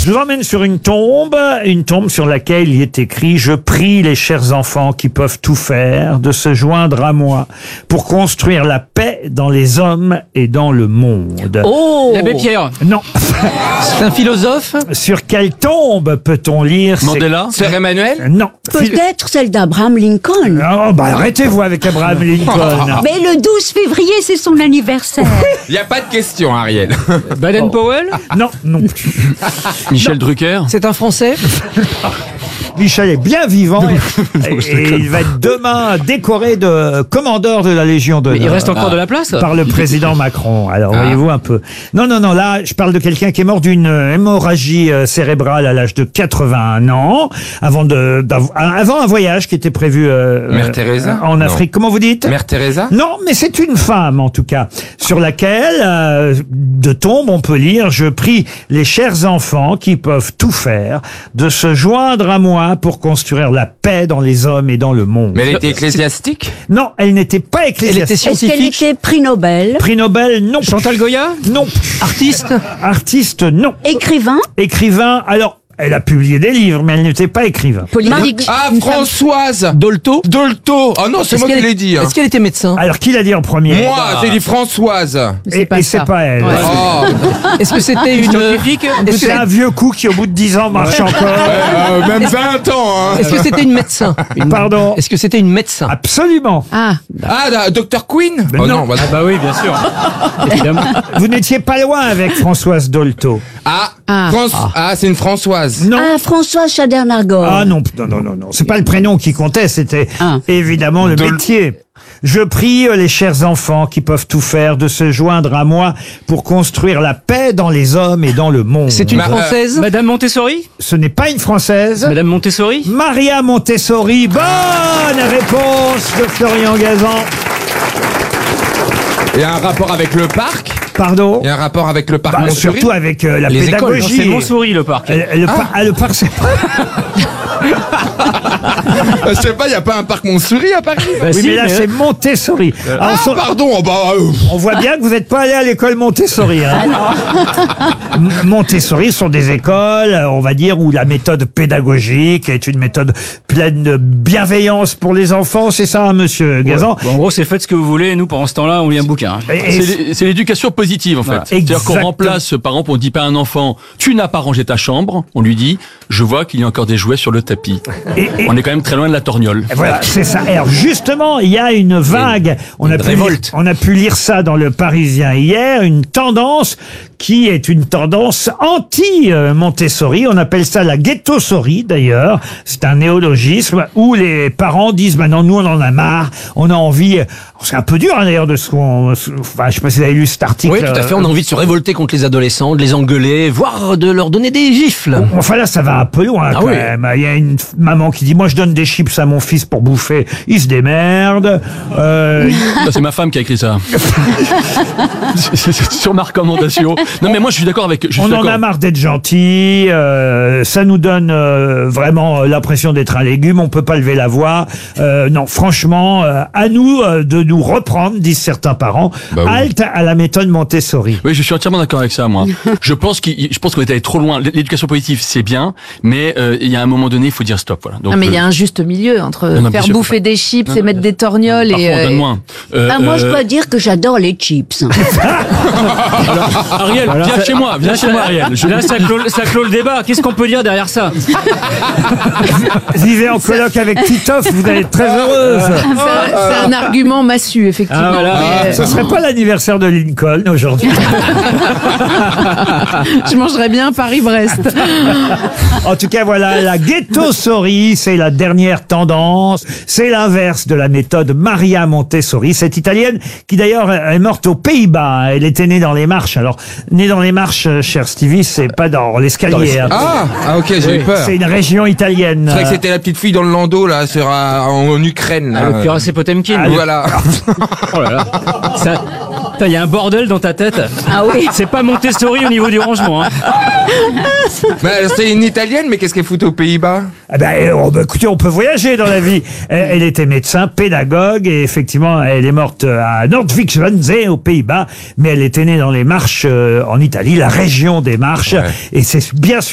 Je vous emmène sur une tombe sur laquelle il est écrit « Je prie les chers enfants qui peuvent tout faire de se joindre à moi pour construire la paix dans les hommes et dans le monde. » Oh, L'abbé Pierre. Non. C'est un philosophe. Sur quelle tombe peut-on lire Mandela. Sœur Emmanuel? Non. Peut-être celle d'Abraham Lincoln. Oh, bah arrêtez-vous avec Abraham Lincoln. Mais le 12 février, c'est son anniversaire. Il n'y a pas de question, Ariel. Baden-Powell. Non, non plus. Michel Drucker. C'est un Français. Michel est bien vivant et il va être demain décoré de commandeur de la Légion d'honneur. Il reste encore de la place Par le président Macron. Alors, voyez-vous un peu. Non, là, je parle de quelqu'un qui est mort d'une hémorragie cérébrale à l'âge de 81 ans, avant un voyage qui était prévu Mère Teresa en Afrique. Non. Comment vous dites? Mère Teresa? Non, mais c'est une femme, en tout cas, sur laquelle, de tombe, on peut lire « Je prie les chers enfants qui peuvent tout faire de se joindre à moi pour construire la paix dans les hommes et dans le monde. » Mais elle était ecclésiastique? Non, elle n'était pas Elle était ecclésiastique. Est-ce qu'elle scientifique. était prix Nobel? Prix Nobel, non. Chantal Goya. Non. Artiste. Artiste, non. Écrivain? Écrivain, alors, elle a publié des livres, mais elle n'était pas écrivain. Politique? Ah, Françoise Dolto. Dolto. Oh non, c'est moi qui l'ai dit. Hein. Est-ce qu'elle était médecin? Alors, qui l'a dit en premier? Moi, j'ai dit Françoise. Et c'est pas elle. Ouais. Oh. Est-ce que c'était une scientifique? Est-ce C'est un vieux coup qui, au bout de 10 ans, marche encore. Même 20 ans. Hein. que c'était une médecin? Pardon. Est-ce que c'était une médecin? Absolument. Ah, Dr Queen? Mais Oh non. bah, Bah oui, bien sûr. Évidemment. Vous n'étiez pas loin avec Françoise Dolto. c'est une Françoise. Non. ah François Chader-Nargor. Ah non. C'est pas le prénom qui comptait, c'était évidemment le métier. Je prie les chers enfants qui peuvent tout faire de se joindre à moi pour construire la paix dans les hommes et dans le monde. C'est une Française? Madame Montessori? Ce n'est pas une Française. Madame Montessori? Maria Montessori. Bonne réponse de Florian Gazan. Il y a un rapport avec le parc? Pardon. Il y a un rapport avec le parc Montsouris? Surtout avec la Les écoles, pédagogie. C'est Montsouris le parc. Le parc, c'est... Je sais pas, il n'y a pas un parc Montsouris à Paris? Bah Oui, si, mais là, c'est Montessori. Alors, Pardon, on voit bien que vous n'êtes pas allé à l'école Montessori. Hein. Montessori sont des écoles, on va dire, où la méthode pédagogique est une méthode pleine de bienveillance pour les enfants. C'est ça, hein, monsieur Gazan? Bon, en gros, c'est faites ce que vous voulez. Nous, pendant ce temps-là, on lit un bouquin. C'est l'éducation positive en fait. Voilà. C'est-à-dire qu'on Exactement. remplace, par exemple, on dit pas à un enfant, tu n'as pas rangé ta chambre, on lui dit, je vois qu'il y a encore des jouets sur le tapis. On est quand même très loin de la torgnole. Voilà, c'est ça. Alors justement, il y a une vague. On a pu lire ça dans le Parisien hier, une tendance qui est une tendance anti-Montessori. On appelle ça la ghettosorie d'ailleurs. C'est un néologisme où les parents disent maintenant nous on en a marre, on a envie. C'est un peu dur hein, d'ailleurs de ce qu'on. Enfin, je sais pas si vous avez lu cet article. Oui, tout à fait. On a envie de se révolter contre les adolescents, de les engueuler, voire de leur donner des gifles. Enfin là, ça va un peu loin quand même. Il y a une maman qui dit moi je donne des chips à mon fils pour bouffer, il se démerde. Ça, c'est ma femme qui a écrit ça. C'est sur ma recommandation. Non mais moi je suis d'accord avec. On en a marre d'être gentil. Ça nous donne vraiment l'impression d'être un légume. On peut pas lever la voix. Non, franchement, à nous de nous reprendre, disent certains parents. Bah oui. Halte à la méthode Montessori. Oui, je suis entièrement d'accord avec ça, moi. Je pense qu'on est allé trop loin. L'éducation positive, c'est bien, mais il y a un moment donné, il faut dire stop. Voilà. Donc, mais il y a un juste milieu entre non, bien faire sûr, bouffer des chips et mettre des torgnoles parfois, on donne moins. moi, je dois dire que j'adore les chips. Ariel, viens chez moi, Ariel. Là, ça clôt le débat. Qu'est-ce qu'on peut dire derrière ça? Vivez en coloc avec Titoff, vous allez être très heureuse. C'est un argument massu, effectivement. Ah, voilà. Mais, Ce serait pas l'anniversaire de Lincoln aujourd'hui. je mangerais bien Paris-Brest. En tout cas, voilà, la ghettosorie, c'est la dernière tendance. C'est l'inverse de la méthode Maria Montessori, cette italienne qui d'ailleurs est morte aux Pays-Bas. Elle était née dans les Marches. Alors, née dans les Marches, cher Stevie, c'est pas dans l'escalier. Hein. Ok, j'ai eu peur. C'est une région italienne. C'est vrai que c'était la petite fille dans le landau là, en Ukraine. Ah, le Piracé Potemkin. Voilà. Oh là là. Il y a un bordel dans ta tête. Ah oui. C'est pas Montessori au niveau du rangement. Hein. C'est une italienne, mais qu'est-ce qu'elle fout aux Pays-Bas? Écoutez, on peut voyager dans la vie. Elle était médecin, pédagogue, et effectivement, elle est morte à Nordwijk-Zwanzee, aux Pays-Bas, mais elle était née dans les Marches en Italie, la région des Marches, et c'est bien sûr